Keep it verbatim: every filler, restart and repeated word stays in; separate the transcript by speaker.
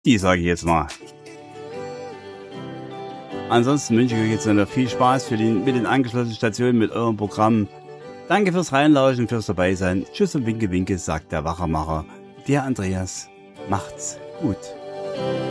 Speaker 1: Die sage ich jetzt mal. Ansonsten wünsche ich euch jetzt noch viel Spaß für den, mit den angeschlossenen Stationen, mit eurem Programm. Danke fürs Reinlauschen, fürs Dabeisein. Tschüss und Winke, Winke, sagt der Wachermacher. Der Andreas. Macht's gut.